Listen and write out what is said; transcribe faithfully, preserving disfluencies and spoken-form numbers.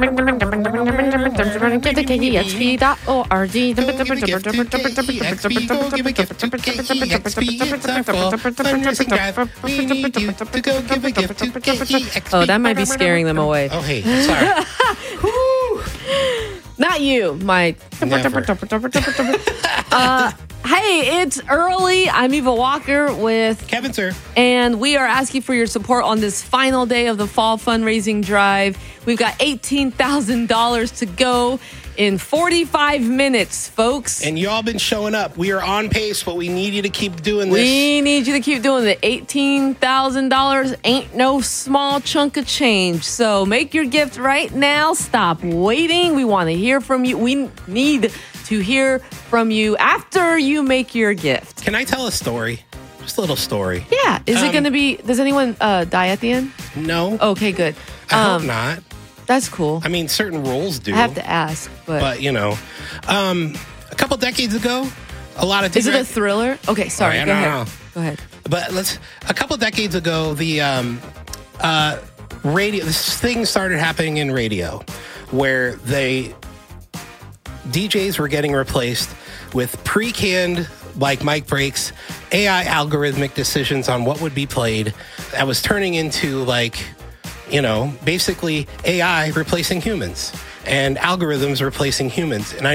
Oh, that might be scaring them away. Oh, hey, sorry. Not you, my. uh, hey, it's early. I'm Eva Walker with Kevin, sir. And we are asking for your support on this final day of the fall fundraising drive. We've got eighteen thousand dollars to go in forty-five minutes, folks. And y'all been showing up. We are on pace, but we need you to keep doing this. We need you to keep doing it. eighteen thousand dollars ain't no small chunk of change. So make your gift right now. Stop waiting. We want to hear from you. We need to hear from you after you make your gift. Can I tell a story? Just a little story. Yeah. Is Um, it going to be, does anyone uh, die at the end? No. Okay, good. I Um, hope not. That's cool. I mean, certain rules do. I have to ask, but, But, you know, um, a couple decades ago, a lot of is it a different- thriller? Okay, sorry. Oh, I Go don't ahead. know. Go ahead. But let's. A couple decades ago, the um, uh, radio. This thing started happening in radio, where they D Js were getting replaced with pre-canned, like mic breaks, A I algorithmic decisions on what would be played. That was turning into like, you know, basically A I replacing humans and algorithms replacing humans. And I